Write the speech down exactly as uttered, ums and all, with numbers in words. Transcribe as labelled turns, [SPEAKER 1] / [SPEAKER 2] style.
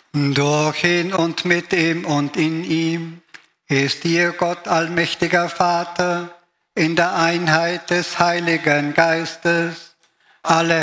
[SPEAKER 1] Durch ihn und mit ihm und in ihm ist dir, Gott allmächtiger Vater, in der Einheit des Heiligen Geistes, alle